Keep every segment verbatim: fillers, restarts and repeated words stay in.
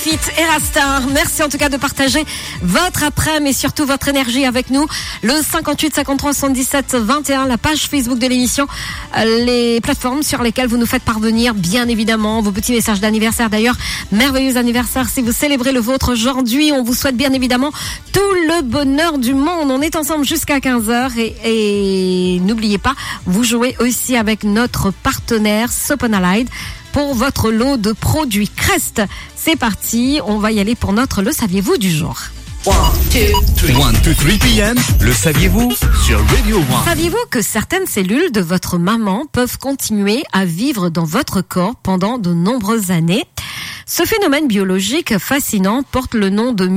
Fit Erastar, merci en tout cas de partager votre après-midi et surtout votre énergie avec nous. Le cinquante-huit cinquante-trois soixante-dix-sept vingt et un, la page Facebook de l'émission, les plateformes sur lesquelles vous nous faites parvenir bien évidemment vos petits messages d'anniversaire. D'ailleurs, merveilleux anniversaire si vous célébrez le vôtre aujourd'hui. On vous souhaite bien évidemment tout le bonheur du monde. On est ensemble jusqu'à quinze heures et, et n'oubliez pas, vous jouez aussi avec notre partenaire Soponalide pour votre lot de produits Crest. C'est parti, on va y aller pour notre Le Saviez-vous du jour. one, two, three p m, le saviez-vous sur Radio One. Saviez-vous que certaines cellules de votre maman peuvent continuer à vivre dans votre corps pendant de nombreuses années? Ce phénomène biologique fascinant porte le nom de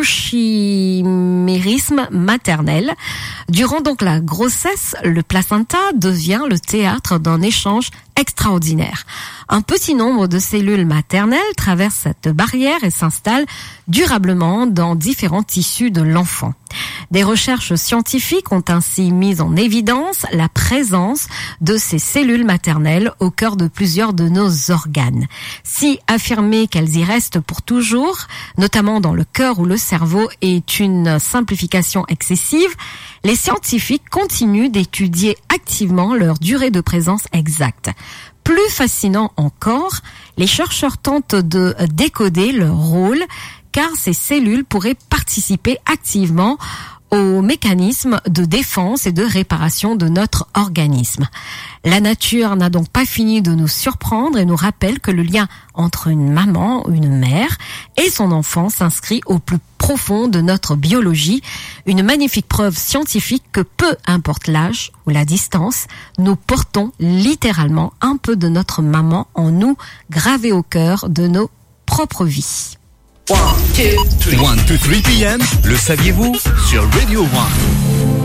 microchimérisme maternel. Durant donc la grossesse, le placenta devient le théâtre d'un échange extraordinaire. Un petit nombre de cellules maternelles traversent cette barrière et s'installent durablement dans différents tissus de l'enfant. Des recherches scientifiques ont ainsi mis en évidence la présence de ces cellules maternelles au cœur de plusieurs de nos organes. Si affirmer qu'elles y restent pour toujours, notamment dans le cœur ou le cerveau, est une simplification excessive, les scientifiques continuent d'étudier activement leur durée de présence exacte. Plus fascinant encore, les chercheurs tentent de décoder leur rôle car ces cellules pourraient participer activement au mécanisme de défense et de réparation de notre organisme. La nature n'a donc pas fini de nous surprendre et nous rappelle que le lien entre une maman, une mère et son enfant s'inscrit au plus profond de notre biologie, une magnifique preuve scientifique que peu importe l'âge ou la distance, nous portons littéralement un peu de notre maman en nous, gravé au cœur de nos propres vies. one, two, three p m, le saviez-vous sur Radio One.